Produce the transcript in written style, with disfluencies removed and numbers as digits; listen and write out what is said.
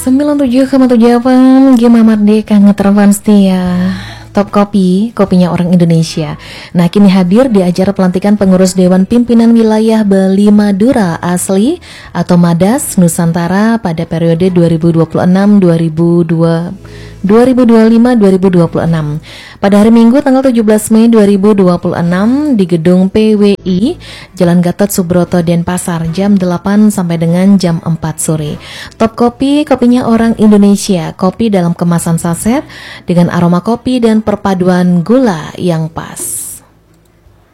97,7 FM Gema Merdeka Ngetervan Setia. Top Kopi, kopinya orang Indonesia. Nah, kini hadir di acara pelantikan pengurus Dewan Pimpinan Wilayah Bali Madura Asli atau Madas Nusantara pada periode 2025-2026. Pada hari Minggu tanggal 17 Mei 2026 di Gedung PWI Jalan Gatot Subroto Denpasar jam 8 sampai dengan jam 4 sore. Top Kopi, kopinya orang Indonesia. Kopi dalam kemasan saset dengan aroma kopi dan perpaduan gula yang pas.